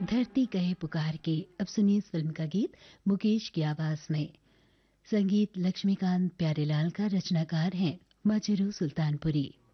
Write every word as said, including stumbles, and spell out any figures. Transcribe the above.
धरती कहे पुकार के। अब सुनिए इस फिल्म का गीत मुकेश की आवाज में। संगीत लक्ष्मीकांत प्यारेलाल का, रचनाकार हैं मजरू सुल्तानपुरी।